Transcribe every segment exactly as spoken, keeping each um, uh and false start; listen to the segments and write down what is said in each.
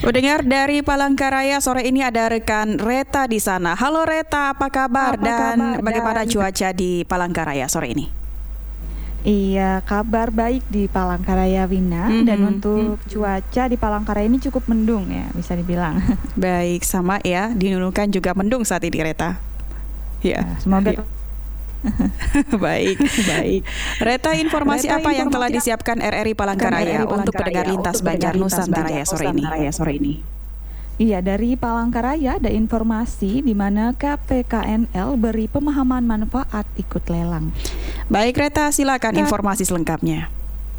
Pendengar dari Palangkaraya, sore ini ada rekan Reta di sana. Halo Reta, apa kabar? Apa dan kabar? bagaimana Dan- cuaca di Palangkaraya sore ini? Iya, kabar baik di Palangkaraya, Wina. Mhm. Dan untuk cuaca di Palangkaraya ini cukup mendung ya, bisa dibilang. Baik, sama ya. Di Nunukan juga mendung saat ini, Reta. Ya, Nah, semoga ya. Baik, baik. Reta, informasi Reta, apa yang informasi telah apa- disiapkan R R I Palangkaraya R R I untuk pendengar Palangkaraya lintas untuk Banjar pendengar Nusantara ya lintas sore ini? Nusantara ya sore ini. Iya, dari Palangkaraya ada informasi di mana K P K N L beri pemahaman manfaat ikut lelang. Baik, Reta, silakan informasi selengkapnya.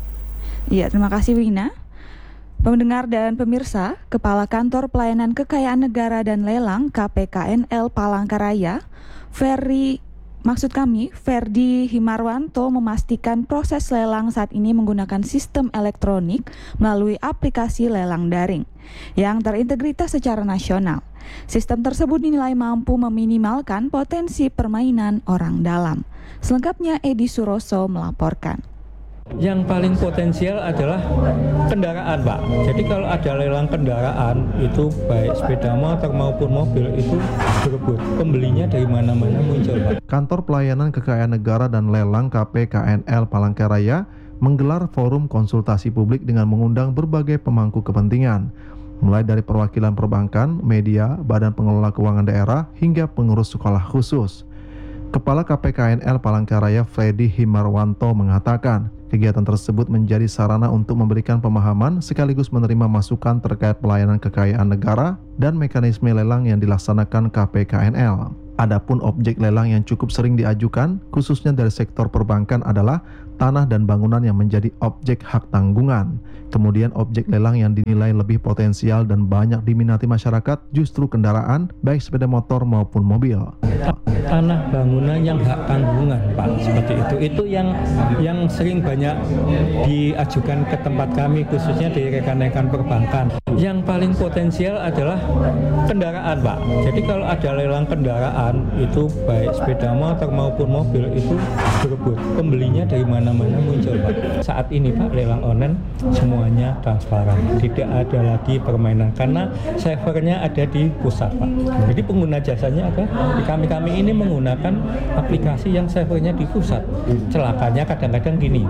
Iya, terima kasih Wina. Pendengar dan pemirsa, Kepala Kantor Pelayanan Kekayaan Negara dan Lelang K P K N L Palangkaraya, Ferry Maksud kami, Ferdi Himarwanto memastikan proses lelang saat ini menggunakan sistem elektronik melalui aplikasi lelang daring yang terintegritas secara nasional. Sistem tersebut dinilai mampu meminimalkan potensi permainan orang dalam. Selengkapnya Edi Suroso melaporkan. Yang paling potensial adalah kendaraan, Pak. Jadi kalau ada lelang kendaraan, itu baik sepeda motor maupun mobil itu berebut. Pembelinya dari mana-mana muncul, Pak. Kantor Pelayanan Kekayaan Negara dan Lelang K P K N L Palangkaraya menggelar forum konsultasi publik dengan mengundang berbagai pemangku kepentingan, mulai dari perwakilan perbankan, media, badan pengelola keuangan daerah, hingga pengurus sekolah khusus. Kepala K P K N L Palangkaraya Ferdi Himarwanto mengatakan, kegiatan tersebut menjadi sarana untuk memberikan pemahaman sekaligus menerima masukan terkait pelayanan kekayaan negara dan mekanisme lelang yang dilaksanakan K P K N L. Adapun objek lelang yang cukup sering diajukan, khususnya dari sektor perbankan adalah tanah dan bangunan yang menjadi objek hak tanggungan. Kemudian objek lelang yang dinilai lebih potensial dan banyak diminati masyarakat justru kendaraan, baik sepeda motor maupun mobil. Tanah bangunan yang hak tanggungan, Pak, seperti itu. Itu yang yang sering banyak diajukan ke tempat kami, khususnya di rekan-rekan perbankan. Yang paling potensial adalah kendaraan, Pak. Jadi kalau ada lelang kendaraan, itu baik sepeda motor maupun mobil itu berebut. Pembelinya dari mana-mana muncul, Pak. Saat ini, Pak, lelang online semuanya transparan. Tidak ada lagi permainan karena servernya ada di pusat, Pak. Jadi pengguna jasanya ada di kami-kami ini menggunakan aplikasi yang servernya di pusat. Celakanya kadang-kadang gini,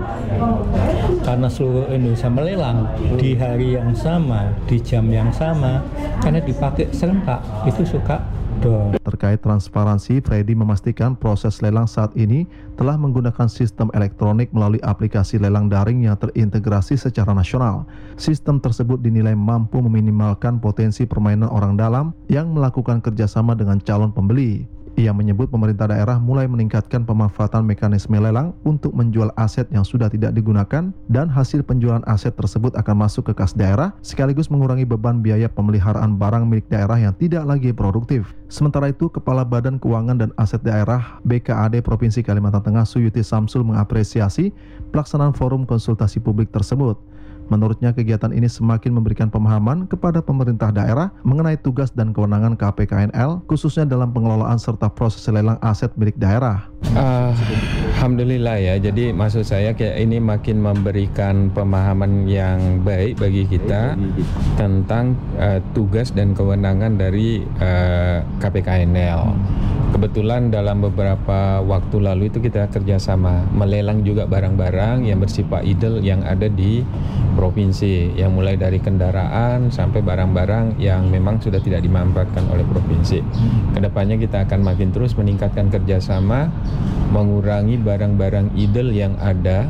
karena seluruh Indonesia melelang di hari yang sama, di jam yang sama, karena dipakai serentak, itu suka down. Terkait transparansi, Freddy memastikan proses lelang saat ini telah menggunakan sistem elektronik melalui aplikasi lelang daring yang terintegrasi secara nasional. Sistem tersebut dinilai mampu meminimalkan potensi permainan orang dalam yang melakukan kerjasama dengan calon pembeli. Ia menyebut pemerintah daerah mulai meningkatkan pemanfaatan mekanisme lelang untuk menjual aset yang sudah tidak digunakan dan hasil penjualan aset tersebut akan masuk ke kas daerah sekaligus mengurangi beban biaya pemeliharaan barang milik daerah yang tidak lagi produktif. Sementara itu, Kepala Badan Keuangan dan Aset Daerah B K A D Provinsi Kalimantan Tengah Suyuti Samsul mengapresiasi pelaksanaan forum konsultasi publik tersebut. Menurutnya, kegiatan ini semakin memberikan pemahaman kepada pemerintah daerah mengenai tugas dan kewenangan K P K N L, khususnya dalam pengelolaan serta proses lelang aset milik daerah. Uh, Alhamdulillah ya, jadi maksud saya kayak ini makin memberikan pemahaman yang baik bagi kita tentang uh, tugas dan kewenangan dari uh, K P K N L. Kebetulan dalam beberapa waktu lalu itu kita kerjasama melelang juga barang-barang yang bersifat idle yang ada di provinsi, yang mulai dari kendaraan sampai barang-barang yang memang sudah tidak dimanfaatkan oleh provinsi. Kedepannya kita akan makin terus meningkatkan kerjasama, mengurangi barang-barang idle yang ada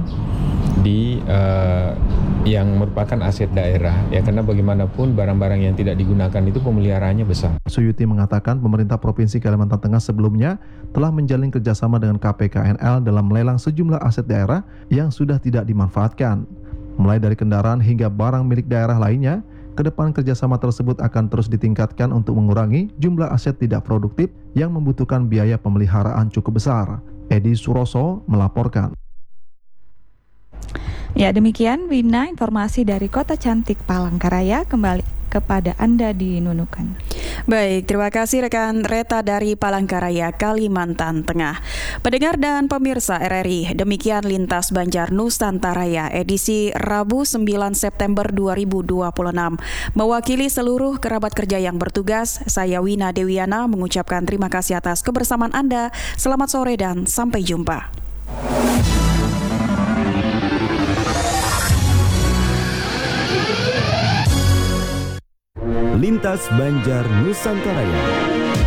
di uh, yang merupakan aset daerah ya, karena bagaimanapun barang-barang yang tidak digunakan itu pemeliharaannya besar. Suyuti mengatakan pemerintah Provinsi Kalimantan Tengah sebelumnya telah menjalin kerjasama dengan K P K N L dalam melelang sejumlah aset daerah yang sudah tidak dimanfaatkan. Mulai dari kendaraan hingga barang milik daerah lainnya, ke depan kerjasama tersebut akan terus ditingkatkan untuk mengurangi jumlah aset tidak produktif yang membutuhkan biaya pemeliharaan cukup besar. Edi Suroso melaporkan. Ya, demikian Wina informasi dari Kota Cantik Palangkaraya, kembali kepada Anda di Nunukan. Baik, terima kasih rekan Reta dari Palangkaraya, Kalimantan Tengah. Pendengar dan pemirsa R R I, demikian Lintas Banjar Nusantaraya edisi Rabu sembilan September dua ribu dua puluh enam. Mewakili seluruh kerabat kerja yang bertugas, saya Wina Dewiana mengucapkan terima kasih atas kebersamaan Anda. Selamat sore dan sampai jumpa. Lintas Banjar Nusantaraya.